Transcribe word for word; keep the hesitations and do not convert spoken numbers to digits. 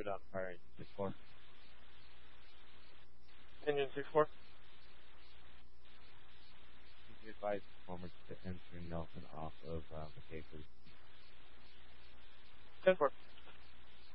Put on fire. six four. Engine six four. Please advise performers to enter Nelson off of uh, McKay, please. ten four.